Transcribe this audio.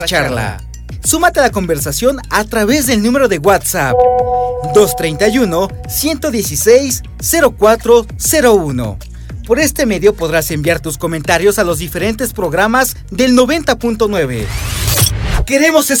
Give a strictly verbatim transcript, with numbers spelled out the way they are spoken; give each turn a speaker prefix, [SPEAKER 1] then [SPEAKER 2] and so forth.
[SPEAKER 1] charla. Súmate a la conversación a través del número de WhatsApp dos tres uno, uno uno seis, cero cuatro cero uno. Por este medio podrás enviar tus comentarios a los diferentes programas del noventa punto nueve. Queremos escuchar